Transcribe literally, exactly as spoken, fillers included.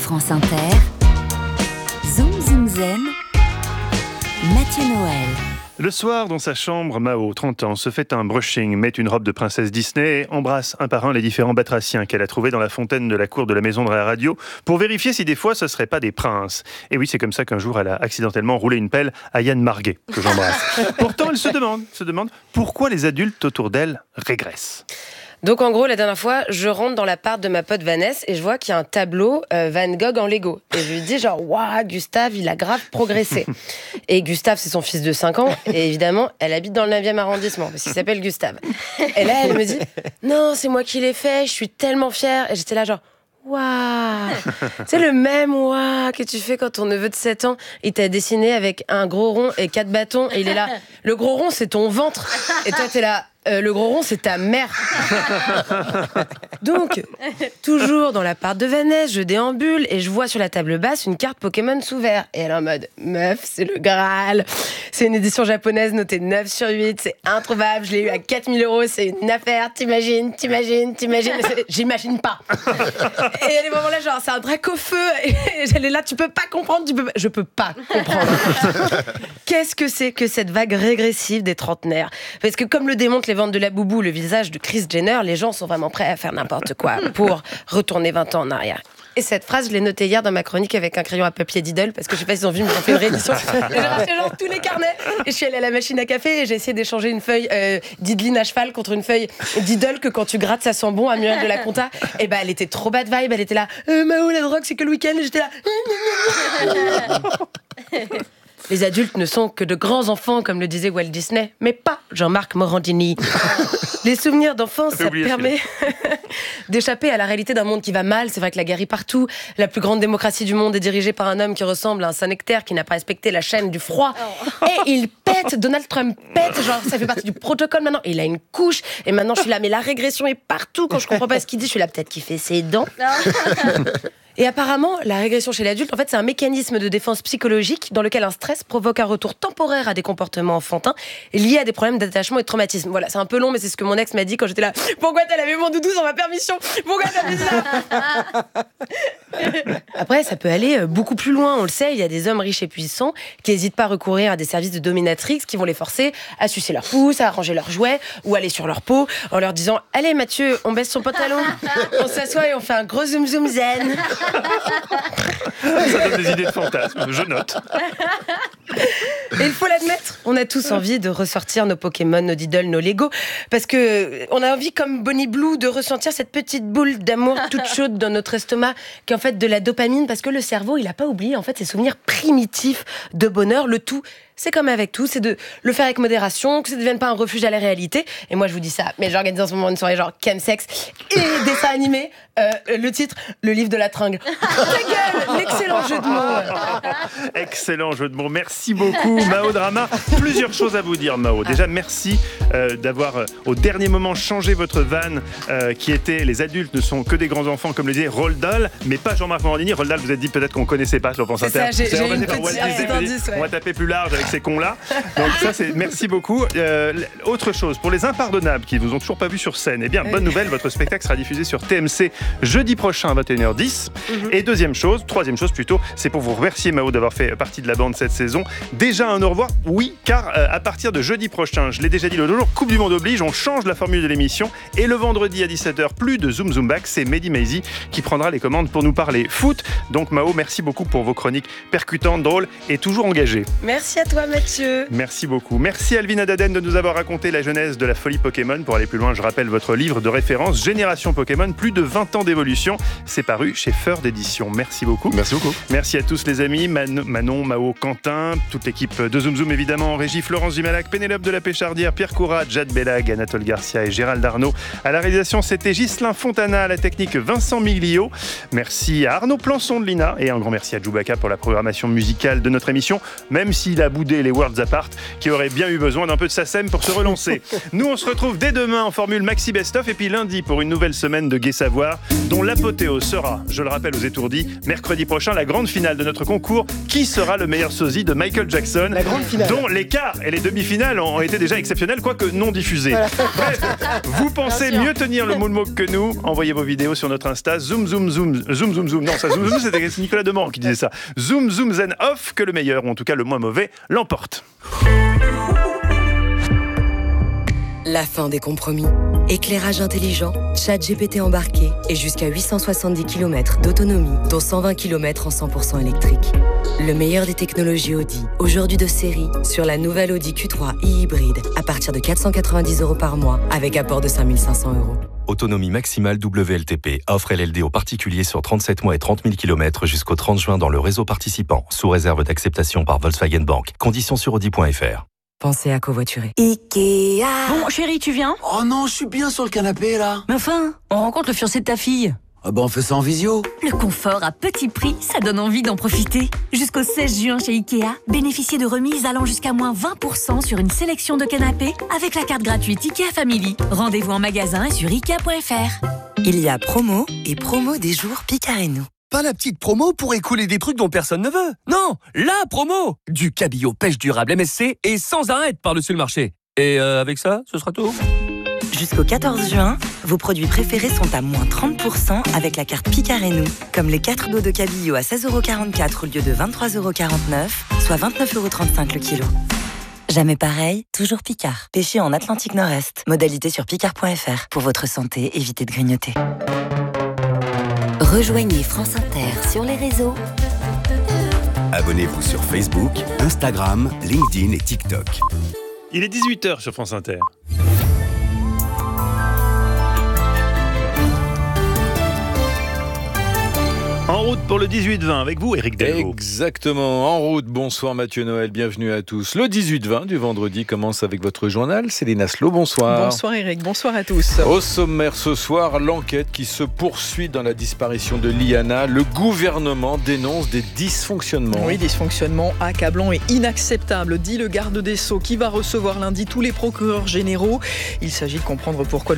France Inter, Zoom Zoom Zen, Mathieu Noël. Le soir, dans sa chambre, Mao, trente ans, se fait un brushing, met une robe de princesse Disney et embrasse un par un les différents batraciens qu'elle a trouvés dans la fontaine de la cour de la maison de la radio pour vérifier si des fois ce ne seraient pas des princes. Et oui, c'est comme ça qu'un jour elle a accidentellement roulé une pelle à Yann Marguet, que j'embrasse. Pourtant, elle se demande, se demande pourquoi les adultes autour d'elle régressent. Donc en gros, la dernière fois, je rentre dans l'appart de ma pote Vanessa et je vois qu'il y a un tableau euh, Van Gogh en Lego. Et je lui dis genre, waouh, Gustave, il a grave progressé. Et Gustave, c'est son fils de cinq ans. Et évidemment, elle habite dans le neuvième arrondissement parce qu'il s'appelle Gustave. Et là, elle me dit, non, c'est moi qui l'ai fait, je suis tellement fière. Et j'étais là genre, waouh, c'est le même waouh que tu fais quand ton neveu de sept ans, il t'a dessiné avec un gros rond et quatre bâtons. Et il est là, le gros rond, c'est ton ventre. Et toi, t'es là, Euh, le gros rond, c'est ta mère. Donc, toujours dans l'appart de Vanessa, je déambule et je vois sur la table basse une carte Pokémon sous verre. Et elle est en mode, meuf, c'est le Graal. C'est une édition japonaise notée neuf sur huit, c'est introuvable, je l'ai eu à quatre mille euros, c'est une affaire, t'imagines, t'imagines, t'imagines, j'imagine pas. Et elle est vraiment là, genre, c'est un drac au feu. Et elle est là, tu peux pas comprendre, tu peux pas... Je peux pas comprendre. Qu'est-ce que c'est que cette vague régressive des trentenaires ? Parce que comme le démontre les ventes de la boubou, le visage de Kris Jenner, les gens sont vraiment prêts à faire n'importe quoi pour retourner vingt ans en arrière. Et cette phrase, je l'ai notée hier dans ma chronique avec un crayon à papier Diddle, parce que je sais pas si ils ont vu, mais ils ont fait une réédition. Et j'ai racheté genre tous les carnets. Et je suis allée à la machine à café et j'ai essayé d'échanger une feuille euh, Diddline à cheval contre une feuille Diddle que quand tu grattes, ça sent bon à Muriel de la Compta. Et bah, elle était trop bad vibe. Elle était là, euh, Mao, la drogue, c'est que le week-end. Et j'étais là. Les adultes ne sont que de grands enfants, comme le disait Walt Disney, mais pas Jean-Marc Morandini. Les souvenirs d'enfance, ça permet d'échapper à la réalité d'un monde qui va mal. C'est vrai que la guerre est partout. La plus grande démocratie du monde est dirigée par un homme qui ressemble à un Saint-Nectaire qui n'a pas respecté la chaîne du froid. Oh. Et il pète, Donald Trump pète, genre ça fait partie du protocole maintenant. Il a une couche, et maintenant je suis là, mais la régression est partout. Quand je comprends pas ce qu'il dit, je suis là, peut-être qu'il fait ses dents. Et apparemment, la régression chez l'adulte, en fait, c'est un mécanisme de défense psychologique dans lequel un stress provoque un retour temporaire à des comportements enfantins liés à des problèmes d'attachement et de traumatisme. Voilà, c'est un peu long, mais c'est ce que mon ex m'a dit quand j'étais là. Pourquoi t'as lavé mon doudou sans ma permission ? Pourquoi t'as fait ça ? Après, ça peut aller beaucoup plus loin. On le sait, il y a des hommes riches et puissants qui n'hésitent pas à recourir à des services de dominatrix qui vont les forcer à sucer leur pouce, à arranger leurs jouets ou aller sur leur peau en leur disant « Allez Mathieu, on baisse son pantalon, on s'assoit et on fait un gros zoom zoom zen ». Ça donne des idées de fantasmes, je note. Et il faut l'admettre, on a tous envie de ressortir nos Pokémon, nos Diddle, nos Lego, parce que on a envie, comme Bonnie Blue, de ressentir cette petite boule d'amour toute chaude dans notre estomac, qui est en fait de la dopamine, parce que le cerveau, il a pas oublié en fait ses souvenirs primitifs de bonheur. Le tout, c'est comme avec tout, c'est de le faire avec modération, que ça ne devienne pas un refuge à la réalité. Et moi, je vous dis ça, mais j'organise en ce moment une soirée genre chemsex et dessin animé. Euh, le titre, le livre de la tringle. Ta gueule, l'excellent jeu de mots. Excellent jeu de mots. Merci beaucoup, Mao Drama. Plusieurs choses à vous dire, Mao. Déjà, merci euh, d'avoir, euh, au dernier moment, changé votre vanne euh, qui était « Les adultes ne sont que des grands enfants », comme le disait Roald Dahl, mais pas Jean-Marc Morandini. Roald Dahl, vous êtes dit peut-être qu'on ne connaissait pas sur France Inter. C'est ça, j'ai, j'ai une petite indice, ouais. On va taper plus large avec ces cons-là. Donc ça, c'est merci beaucoup. Euh, autre chose, pour les impardonnables qui ne vous ont toujours pas vu sur scène, eh bien, bonne nouvelle, votre spectacle sera diffusé sur T M C jeudi prochain à vingt et une heures dix. Mm-hmm. Et deuxième chose, troisième chose plutôt, c'est pour vous remercier, Mao, d'avoir fait partie de la bande cette saison. Déjà un au revoir, oui, car euh, à partir de jeudi prochain, je l'ai déjà dit l'autre jour, Coupe du Monde oblige, on change la formule de l'émission. Et le vendredi à dix-sept heures, plus de Zoom Zoom Back, c'est Mehdi Maizi qui prendra les commandes pour nous parler foot. Donc Mao, merci beaucoup pour vos chroniques percutantes, drôles et toujours engagées. Merci à toi, Mathieu. Merci beaucoup. Merci Alvina Daden de nous avoir raconté la genèse de la folie Pokémon. Pour aller plus loin, je rappelle votre livre de référence, Génération Pokémon, plus de vingt ans d'évolution. C'est paru chez Feur d'édition. Merci beaucoup. Merci beaucoup. Merci à tous les amis, Man- Manon, Mao, Quentin, toute l'équipe de Zoom Zoom évidemment, en régie, Florence Dumalac, Pénélope de la Péchardière, Pierre Courat, Jade Bellag, Anatole Garcia et Gérald Arnaud. À la réalisation, c'était Ghislain Fontana, à la technique Vincent Miglio. Merci à Arnaud Plançon de l'I N A et un grand merci à Djoubaka pour la programmation musicale de notre émission, même s'il a boudé boudé les Worlds Apart, qui auraient bien eu besoin d'un peu de SACEM pour se relancer. Nous, on se retrouve dès demain en formule Maxi Best Of, et puis lundi pour une nouvelle semaine de Gai Savoir, dont l'apothéose sera, je le rappelle aux étourdis, mercredi prochain, la grande finale de notre concours. Qui sera le meilleur sosie de Michael Jackson, la grande finale, dont les quarts et les demi-finales ont été déjà exceptionnels, quoique non diffusés. Voilà. Bref, vous pensez mieux tenir le moonwalk que nous? Envoyez vos vidéos sur notre Insta. Zoom, zoom, zoom, zoom, zoom, zoom. Non, ça, zoom, zoom, c'était Nicolas Demorand qui disait ça. Zoom, zoom, zen off, que le meilleur, ou en tout cas le moins mauvais, l'emporte. La fin des compromis. Éclairage intelligent, chat G P T embarqué et jusqu'à huit cent soixante-dix kilomètres d'autonomie, dont cent vingt kilomètres en cent pour cent électrique. Le meilleur des technologies Audi, aujourd'hui de série, sur la nouvelle Audi Q trois e-hybride, à partir de quatre cent quatre-vingt-dix euros par mois, avec apport de cinq mille cinq cents euros. Autonomie maximale W L T P. Offre L L D aux particuliers sur trente-sept mois et trente mille kilomètres jusqu'au trente juin dans le réseau participant, sous réserve d'acceptation par Volkswagen Bank. Conditions sur audi point f r. Pensez à covoiturer. Ikea. Bon, chérie, tu viens? Oh non, je suis bien sur le canapé, là. Mais enfin, on rencontre le fiancé de ta fille. Ah bah on fait ça en visio. Le confort à petit prix, ça donne envie d'en profiter. Jusqu'au seize juin chez Ikea, bénéficiez de remises allant jusqu'à moins vingt pour cent sur une sélection de canapés avec la carte gratuite Ikea Family. Rendez-vous en magasin et sur ikea point f r. Il y a promo et promo des jours Picard et nous. Pas la petite promo pour écouler des trucs dont personne ne veut. Non, la promo. Du cabillaud pêche durable M S C et sans arrêt par-dessus le marché. Et euh, avec ça, ce sera tout. Jusqu'au quatorze juin, vos produits préférés sont à moins trente pour cent avec la carte Picard et nous. Comme les quatre dos de cabillaud à seize euros quarante-quatre au lieu de vingt-trois euros quarante-neuf, soit vingt-neuf euros trente-cinq le kilo. Jamais pareil, toujours Picard. Pêché en Atlantique Nord-Est. Modalité sur picard point f r. Pour votre santé, évitez de grignoter. Rejoignez France Inter sur les réseaux. Abonnez-vous sur Facebook, Instagram, LinkedIn et TikTok. Il est dix-huit heures sur France Inter. En route pour le dix-huit vingt avec vous, Éric Delvaux. Exactement, en route. Bonsoir Mathieu Noël, bienvenue à tous. Le dix-huit vingt du vendredi commence avec votre journal. Céline Asselot, bonsoir. Bonsoir Éric, bonsoir à tous. Au sommaire ce soir, l'enquête qui se poursuit dans la disparition de Liana. Le gouvernement dénonce des dysfonctionnements. Oui, dysfonctionnements accablants et inacceptables, dit le garde des Sceaux, qui va recevoir lundi tous les procureurs généraux. Il s'agit de comprendre pourquoi le